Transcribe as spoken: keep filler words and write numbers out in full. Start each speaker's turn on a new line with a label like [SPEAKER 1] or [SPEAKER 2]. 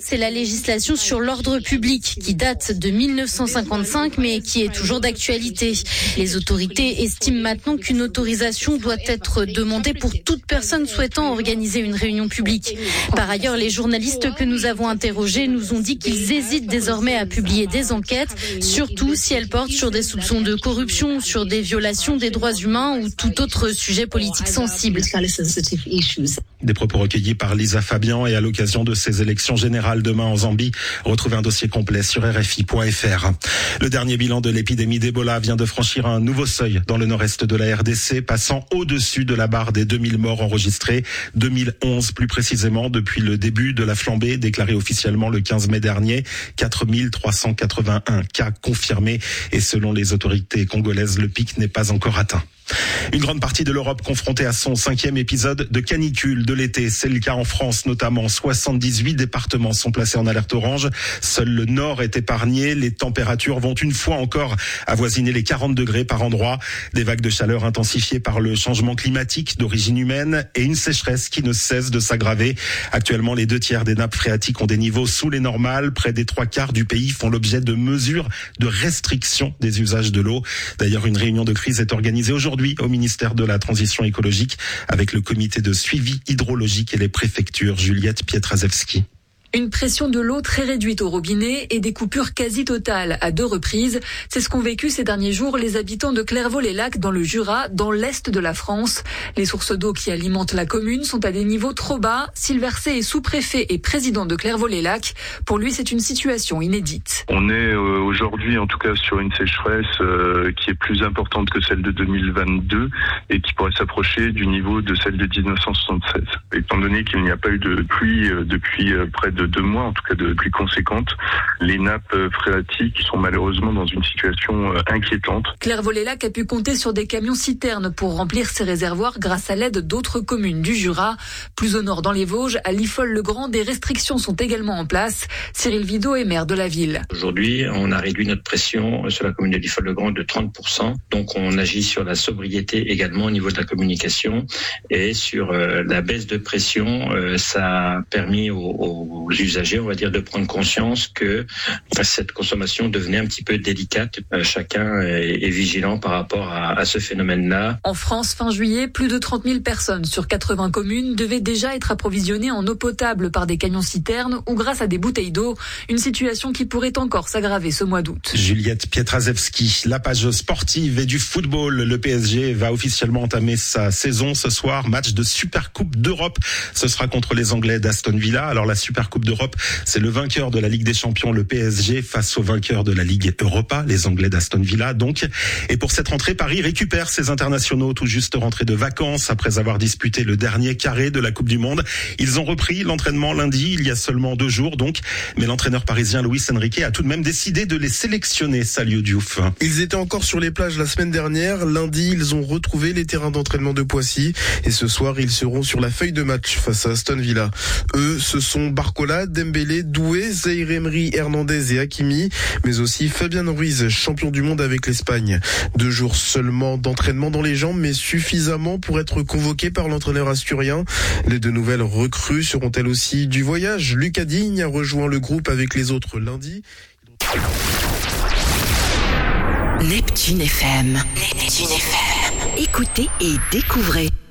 [SPEAKER 1] c'est la législation sur l'ordre public qui date de mille neuf cent cinquante-cinq mais qui est toujours d'actualité. Les autorités estiment maintenant qu'une autorisation doit être demandée pour toute personne souhaitant organiser une réunion publique. Par ailleurs, les journalistes que nous avons interrogés nous ont dit qu'ils hésitent désormais à publier des enquêtes, surtout si elles portent sur des soupçons de corruption, sur des violations des droits humains ou tout autre sujet politique sensible.
[SPEAKER 2] Des propos recueillis par Lisa Fabian et à l'occasion de ces élections générales demain en Zambie. Retrouvez un dossier complet sur R F I point F R. Le dernier bilan de l'épidémie d'Ebola vient de franchir un nouveau seuil dans le nord-est de la R D C, passant au-dessus de la barre des deux mille morts enregistrés, deux mille onze plus précisément, depuis le début de la flambée déclarée officiellement le quinze mai dernier. quatre mille trois cent quatre-vingt-un cas confirmés et selon les autorités congolaises, le pic n'est pas encore atteint. Une grande partie de l'Europe confrontée à son cinquième épisode de canicule de l'été. C'est le cas en France notamment. soixante-dix-huit départements sont placés en alerte orange. Seul le nord est épargné. Les températures vont une fois encore avoisiner les quarante degrés par endroit. Des vagues de chaleur intensifiées par le changement climatique d'origine humaine et une sécheresse qui ne cesse de s'aggraver. Actuellement, les deux tiers des nappes phréatiques ont des niveaux sous les normales. Près des trois quarts du pays font l'objet de mesures de restriction des usages de l'eau. D'ailleurs, une réunion de crise est organisée aujourd'hui au ministère de la Transition écologique avec le comité de suivi hydrologique et les préfectures. Juliette Pietraszewski.
[SPEAKER 3] Une pression de l'eau très réduite au robinet et des coupures quasi totales à deux reprises. C'est ce qu'ont vécu ces derniers jours les habitants de Clairvaux-les-Lacs dans le Jura, dans l'est de la France. Les sources d'eau qui alimentent la commune sont à des niveaux trop bas. Sylvain Verset est sous-préfet et président de Clairvaux-les-Lacs. Pour lui, c'est une situation inédite.
[SPEAKER 4] On est euh, aujourd'hui en tout cas sur une sécheresse euh, qui est plus importante que celle de deux mille vingt-deux et qui pourrait s'approcher du niveau de celle de dix-neuf cent soixante-seize. Étant donné qu'il n'y a pas eu de pluie euh, depuis euh, près de deux mois, en tout cas de pluie conséquente, les nappes phréatiques sont malheureusement dans une situation inquiétante.
[SPEAKER 3] Clairvaux-les-Lacs a pu compter sur des camions citernes pour remplir ses réservoirs grâce à l'aide d'autres communes du Jura. Plus au nord dans les Vosges, à Liffol-le-Grand, des restrictions sont également en place. Cyril Vidot est maire de la ville.
[SPEAKER 5] Aujourd'hui, on a réduit notre pression sur la commune de Liffol-le-Grand de trente pour cent. Donc on agit sur la sobriété également au niveau de la communication et sur euh, la baisse de pression. Euh, ça a permis aux, aux usagers, on va dire, de prendre conscience que enfin, cette consommation devenait un petit peu délicate. Euh, chacun est, est vigilant par rapport à, à ce phénomène-là.
[SPEAKER 3] En France, fin juillet, plus de trente mille personnes sur quatre-vingts communes devaient déjà être approvisionnées en eau potable par des camions-citernes ou grâce à des bouteilles d'eau. Une situation qui pourrait encore s'aggraver ce mois d'août.
[SPEAKER 2] Juliette Pietraszewski, la page sportive et du football. Le P S G va officiellement entamer sa saison ce soir. Match de Supercoupe d'Europe. Ce sera contre les Anglais d'Aston Villa. Alors la Supercoupe d'Europe, c'est le vainqueur de la Ligue des Champions, le P S G, face au vainqueur de la Ligue Europa, les Anglais d'Aston Villa, donc. Et pour cette rentrée, Paris récupère ses internationaux tout juste rentrés de vacances après avoir disputé le dernier carré de la Coupe du Monde. Ils ont repris l'entraînement lundi, il y a seulement deux jours, donc. Mais l'entraîneur parisien Luis Enrique a tout de même décidé de les sélectionner, Salio Diouf.
[SPEAKER 6] Ils étaient encore sur les plages la semaine dernière. Lundi, ils ont retrouvé les terrains d'entraînement de Poissy. Et ce soir, ils seront sur la feuille de match face à Aston Villa. Eux, ce sont Barcola, Dembélé, Doué, Zaïre Emery, Hernandez et Hakimi, mais aussi Fabian Ruiz, champion du monde avec l'Espagne. Deux jours seulement d'entraînement dans les jambes, mais suffisamment pour être convoqué par l'entraîneur asturien. Les deux nouvelles recrues seront-elles aussi du voyage? Lucas Digne a rejoint le groupe avec les autres lundi.
[SPEAKER 7] Neptune F M. Neptune F M. Écoutez et découvrez.